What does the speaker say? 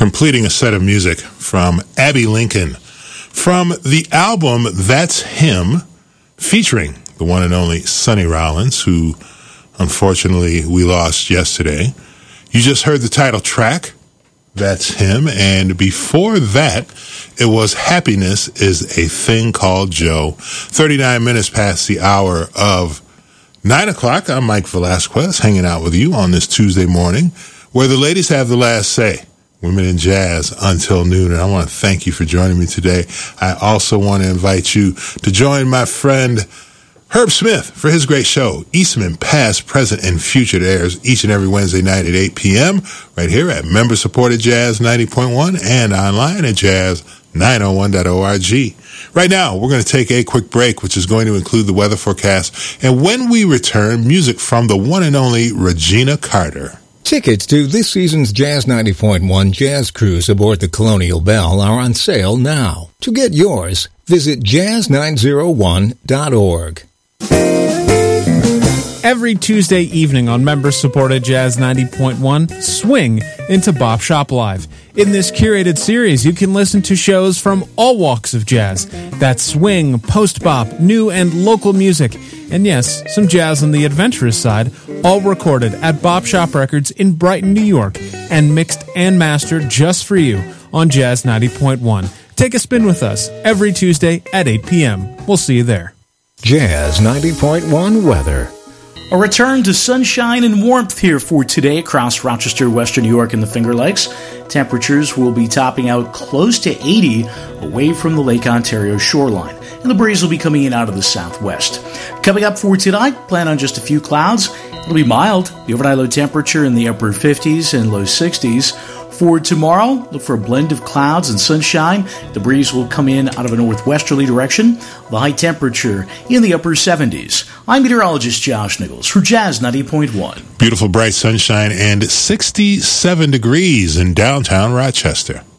completing a set of music from Abby Lincoln from the album That's Him, featuring the one and only Sonny Rollins, who unfortunately we lost yesterday. You just heard the title track, That's Him, and before that, it was Happiness is a Thing Called Joe. 39 minutes past the hour of 9 o'clock. I'm Mike Velasquez, hanging out with you on this Tuesday morning, where the ladies have the last say. Women in Jazz until noon, and I want to thank you for joining me today. I also want to invite you to join my friend Herb Smith for his great show, Eastman Past, Present, and Future, that airs each and every Wednesday night at 8 p.m. right here at member-supported Jazz 90.1 and online at jazz901.org. Right now, we're going to take a quick break, which is going to include the weather forecast. And when we return, music from the one and only Regina Carter. Tickets to this season's Jazz 90.1 Jazz Cruise aboard the Colonial Belle are on sale now. To get yours, visit jazz901.org. Every Tuesday evening on member-supported Jazz 90.1, swing into Bop Shop Live. In this curated series, you can listen to shows from all walks of jazz. That's swing, post-bop, new and local music, and yes, some jazz on the adventurous side, all recorded at Bop Shop Records in Brighton, New York, and mixed and mastered just for you on Jazz 90.1. Take a spin with us every Tuesday at 8 p.m. We'll see you there. Jazz 90.1 weather. A return to sunshine and warmth here for today across Rochester, Western New York, and the Finger Lakes. Temperatures will be topping out close to 80 away from the Lake Ontario shoreline, and the breeze will be coming in out of the southwest. Coming up for tonight, plan on just a few clouds. It'll be mild. The overnight low temperature in the upper 50s and low 60s. For tomorrow, look for a blend of clouds and sunshine. The breeze will come in out of a northwesterly direction. The high temperature in the upper 70s. I'm meteorologist Josh Nichols for Jazz 90.1. Beautiful bright sunshine and 67 degrees in downtown Rochester.